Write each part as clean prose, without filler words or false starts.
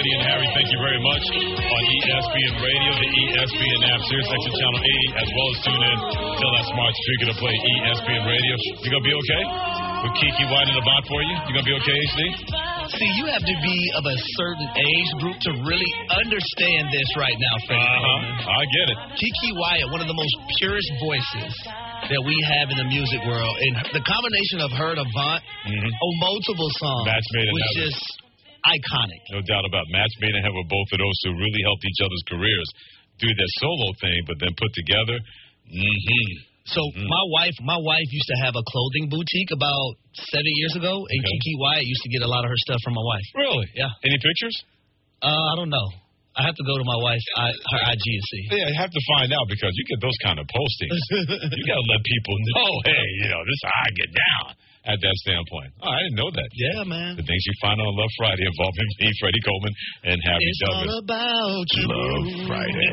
Freddie and Harry, thank you very much. On ESPN Radio, the ESPN app, SiriusXM Channel 80, as well as tune in. Tell that smart speaker to play ESPN Radio. You going to be okay? With Kiki White in the bot for you? You going to be okay, HD? See, you have to be of a certain age group to really understand this right now, Freddie. I get it. Kiki Wyatt, one of the most purest voices that we have in the music world. And the combination of her and Avant on multiple songs was just iconic. No doubt about it. Match made in heaven with both of those who really helped each other's careers do their solo thing, but then put together. So my wife used to have a clothing boutique about 7 years ago, and Kiki Wyatt used to get a lot of her stuff from my wife. Really? Yeah. Any pictures? I don't know. I have to go to my wife's her IG and see. Yeah, you have to find out because you get those kind of postings. You got to let people know, hey, this is how I get down at that standpoint. Oh, I didn't know that. Yeah, man. The things you find on Love Friday involving me, Freddie Coleman, and Harry Douglas. It's all about you. Love Friday.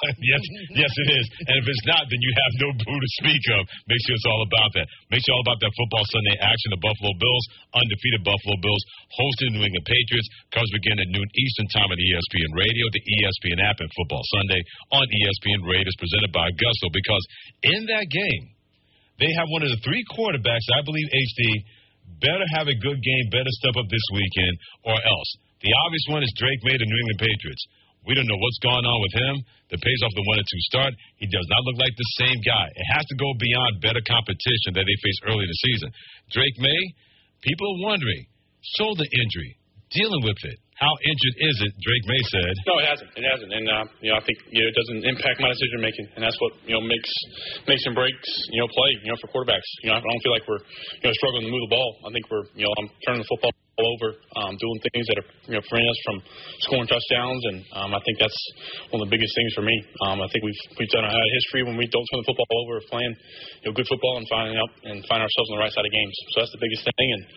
yes, it is. And if it's not, then you have no boo to speak of. Make sure it's all about that. Make sure all about that football Sunday action. The Buffalo Bills, undefeated Buffalo Bills, hosting the New England Patriots. Comes begin at noon Eastern time on ESPN Radio, the ESPN app, and Football Sunday on ESPN Raiders, presented by Augusto. Because in that game, they have one of the three quarterbacks, I believe, HD, better have a good game, better step up this weekend, or else. The obvious one is Drake May, the New England Patriots. We don't know what's going on with him. The pays off the 1-2 start. He does not look like the same guy. It has to go beyond better competition that they faced early in the season. Drake May, people are wondering, shoulder injury, dealing with it. How injured is it? Drake May said. No, it hasn't. It hasn't. And, I think, it doesn't impact my decision-making. And that's what, makes and breaks, play, for quarterbacks. I don't feel like we're, struggling to move the ball. I think we're, I'm turning the football over, doing things that are, freeing us from scoring touchdowns. And I think that's one of the biggest things for me. I think we've done a history when we don't turn the football over of playing, good football and finding ourselves on the right side of games. So that's the biggest thing. And,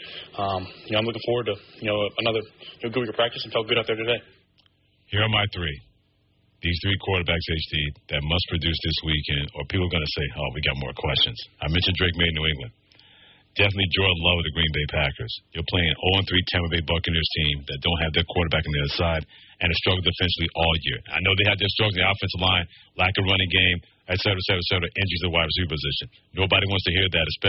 I'm looking forward to, another good week of practice and felt good out there today. Here are my three. These three quarterbacks, HD, that must produce this weekend, or people are going to say, oh, we got more questions. I mentioned Drake May in New England. Definitely Jordan Love of the Green Bay Packers. You're playing 0-3 Tampa Bay Buccaneers team that don't have their quarterback on the other side and have struggled defensively all year. I know they had their struggles in the offensive line, lack of running game, et cetera, injuries at the wide receiver position. Nobody wants to hear that, especially